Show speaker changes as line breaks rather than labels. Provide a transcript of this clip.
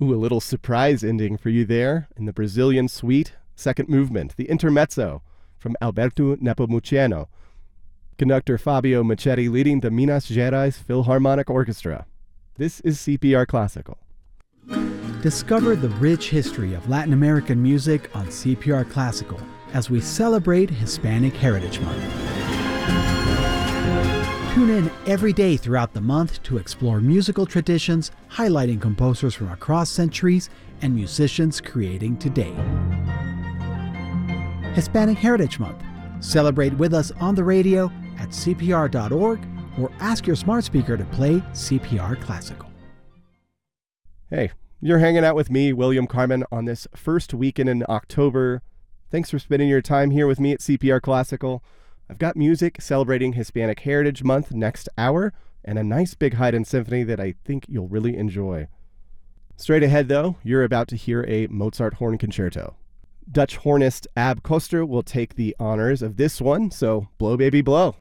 Ooh, a little surprise ending for you there in the Brazilian suite, second movement, the Intermezzo from Alberto Nepomuceno. Conductor Fabio Michetti leading the Minas Gerais Philharmonic Orchestra. This is CPR Classical.
Discover the rich history of Latin American music on CPR Classical as we celebrate Hispanic Heritage Month. Tune in every day throughout the month to explore musical traditions, highlighting composers from across centuries and musicians creating today. Hispanic Heritage Month. Celebrate with us on the radio at cpr.org or ask your smart speaker to play CPR Classical.
Hey, you're hanging out with me, William Carmen, on this first weekend in October. Thanks for spending your time here with me at CPR Classical. I've got music celebrating Hispanic Heritage Month next hour and a nice big Haydn symphony that I think you'll really enjoy. Straight ahead, though, you're about to hear a Mozart horn concerto. Dutch hornist Ab Koster will take the honors of this one, so blow baby blow.